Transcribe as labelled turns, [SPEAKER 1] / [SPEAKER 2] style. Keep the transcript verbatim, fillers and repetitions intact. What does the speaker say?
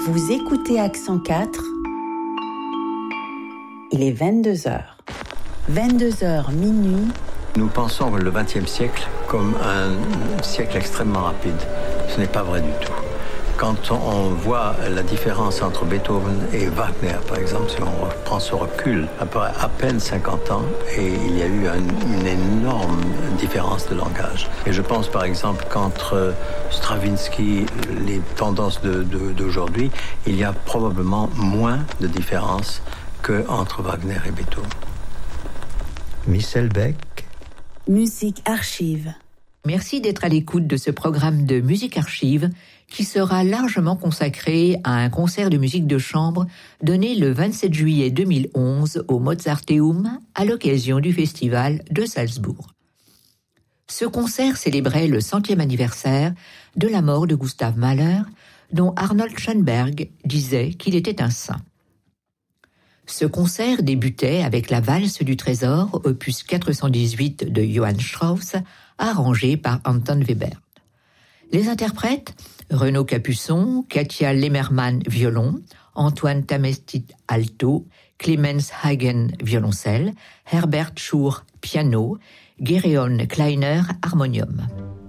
[SPEAKER 1] Vous écoutez Accent quatre. Il est vingt-deux heures. vingt-deux heures minuit.
[SPEAKER 2] Nous pensons le vingtième siècle comme un siècle extrêmement rapide. Ce n'est pas vrai du tout. Quand on voit la différence entre Beethoven et Wagner, par exemple, si on reprend ce recul, après à peine cinquante ans, et il y a eu un, une énorme différence de langage. Et je pense, par exemple, qu'entre Stravinsky, les tendances de, de, d'aujourd'hui, il y a probablement moins de différence qu'entre Wagner et Beethoven.
[SPEAKER 3] Michel Beck.
[SPEAKER 1] Musique Archive.
[SPEAKER 4] Merci d'être à l'écoute de ce programme de Musique Archive qui sera largement consacré à un concert de musique de chambre donné le vingt-sept juillet deux mille onze au Mozarteum à l'occasion du festival de Salzbourg. Ce concert célébrait le centième anniversaire de la mort de Gustav Mahler, dont Arnold Schoenberg disait qu'il était un saint. Ce concert débutait avec la valse du trésor, opus quatre cent dix-huit de Johann Strauss, arrangé par Anton Webern. Les interprètes, Renaud Capuçon, Katia Lemmermann, violon, Antoine Tamestit, alto, Clemens Hagen, violoncelle, Herbert Schur, piano, Gereon Kleiner, harmonium.